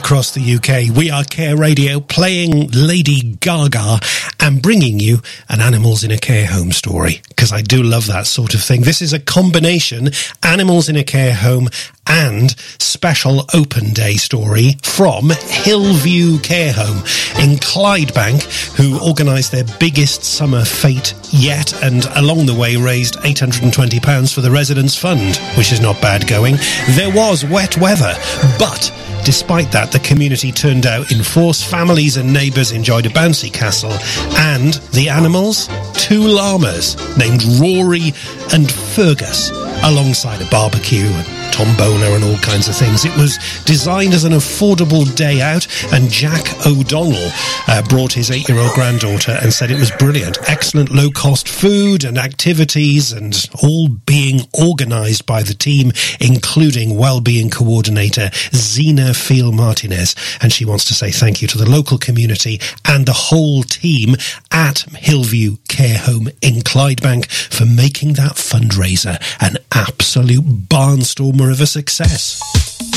across the UK. We are Care Radio, playing Lady Gaga and bringing you an Animals in a Care Home story, because I do love that sort of thing. This is a combination Animals in a Care Home and special open day story from Hillview Care Home in Clydebank, who organised their biggest summer fete yet, and along the way raised £820 for the Residents' Fund, which is not bad going. There was wet weather, but despite that, the community turned out in force. Families and neighbours enjoyed a bouncy castle, and the animals, 2 llamas named Rory and Fergus, alongside a barbecue and tombola and all kinds of things. It was designed as an affordable day out, and Jack O'Donnell brought his 8-year-old granddaughter and said it was brilliant. Excellent low-cost food and activities, and all being organised by the team, including wellbeing coordinator Zena Fiel Martinez. And she wants to say thank you to the local community and the whole team at Hillview Care Home in Clydebank for making that fundraiser an absolute barnstormer of a success.